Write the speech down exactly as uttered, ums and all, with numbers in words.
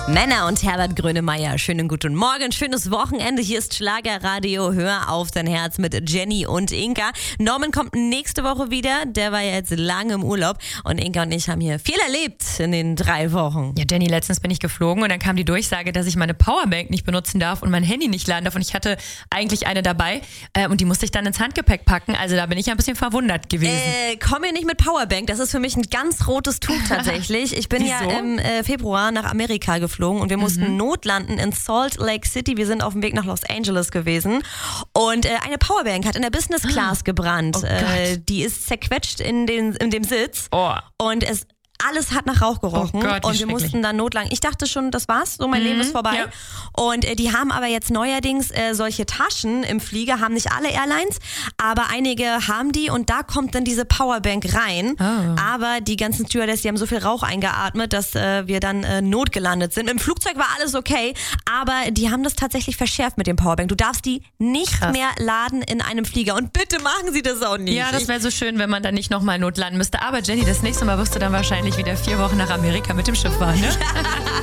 Männer und Herbert Grönemeyer, schönen guten Morgen, schönes Wochenende. Hier ist Schlagerradio, hör auf dein Herz mit Jenny und Inka. Norman kommt nächste Woche wieder, der war jetzt lange im Urlaub und Inka und ich haben hier viel erlebt in den drei Wochen. Ja, Jenny, letztens bin ich geflogen und dann kam die Durchsage, dass ich meine Powerbank nicht benutzen darf und mein Handy nicht laden darf und ich hatte eigentlich eine dabei äh, und die musste ich dann ins Handgepäck packen, also da bin ich ein bisschen verwundert gewesen. Äh, komm mir nicht mit Powerbank, das ist für mich ein ganz rotes Tuch tatsächlich. Ich bin ja im äh, Februar nach Amerika geflogen. Und wir mussten mhm. notlanden in Salt Lake City. Wir sind auf dem Weg nach Los Angeles gewesen. Und äh, eine Powerbank hat in der Business Class gebrannt. Oh äh, die ist zerquetscht in, den, in dem Sitz. Oh. Und es alles hat nach Rauch gerochen. Oh Gott, und wir mussten dann notlangen. Ich dachte schon, das war's, so mein mhm, Leben ist vorbei. Ja. Und äh, die haben aber jetzt neuerdings äh, solche Taschen im Flieger, haben nicht alle Airlines, aber einige haben die und da kommt dann diese Powerbank rein. Oh. Aber die ganzen Stewardess, die haben so viel Rauch eingeatmet, dass äh, wir dann äh, notgelandet sind. Im Flugzeug war alles okay, aber die haben das tatsächlich verschärft mit dem Powerbank. Du darfst die nicht Krass. mehr laden in einem Flieger und bitte machen sie das auch nicht. Ja, das wäre so schön, wenn man dann nicht nochmal notlanden müsste. Aber Jenny, das nächste Mal wirst du dann wahrscheinlich wieder vier Wochen nach Amerika mit dem Schiff fahren, ne?